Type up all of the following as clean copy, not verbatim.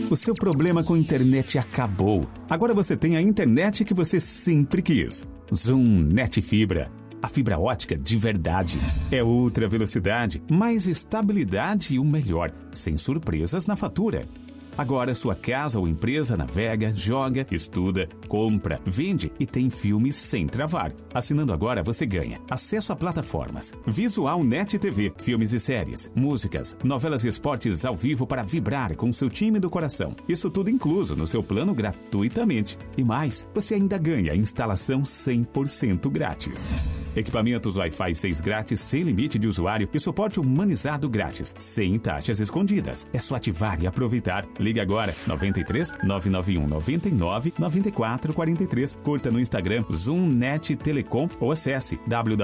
O seu problema com internet acabou. Agora você tem a internet que você sempre quis. Zoom Net Fibra. A fibra ótica de verdade. É ultra velocidade, mais estabilidade e o melhor, sem surpresas na fatura. Agora sua casa ou empresa navega, joga, estuda, compra, vende e tem filmes sem travar. Assinando agora você ganha acesso a plataformas, Visual Net TV, filmes e séries, músicas, novelas e esportes ao vivo para vibrar com seu time do coração. Isso tudo incluso no seu plano gratuitamente. E mais, você ainda ganha a instalação 100% grátis. Equipamentos Wi-Fi 6 grátis, sem limite de usuário e suporte humanizado grátis, sem taxas escondidas. É só ativar e aproveitar. Ligue agora, 93 991 99 94 43. Curta no Instagram Zoom Net Telecom ou acesse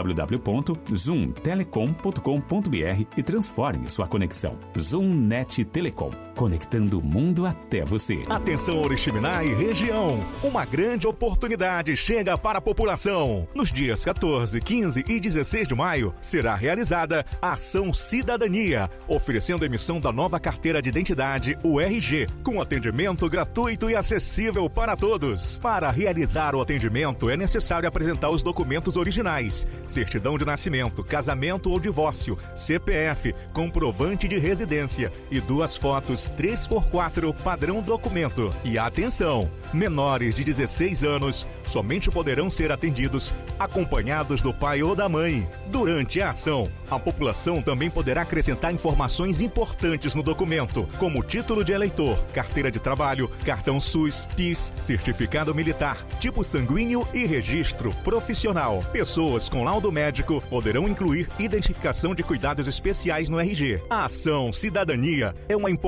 www.zoomtelecom.com.br e transforme sua conexão. Zoom Net Telecom, conectando o mundo até você. Atenção Oriximiná e região, uma grande oportunidade chega para a população. Nos dias 14, 15 e 16 de maio será realizada a Ação Cidadania, oferecendo a emissão da nova carteira de identidade, o RG, com atendimento gratuito e acessível para todos. Para realizar o atendimento é necessário apresentar os documentos originais, certidão de nascimento, casamento ou divórcio, CPF, comprovante de residência e 2 fotos 3x4 padrão documento. E atenção, menores de 16 anos somente poderão ser atendidos acompanhados do pai ou da mãe. Durante a ação, a população também poderá acrescentar informações importantes no documento, como título de eleitor, carteira de trabalho, cartão SUS, PIS, certificado militar, tipo sanguíneo e registro profissional. Pessoas com laudo médico poderão incluir identificação de cuidados especiais no RG. A Ação Cidadania é uma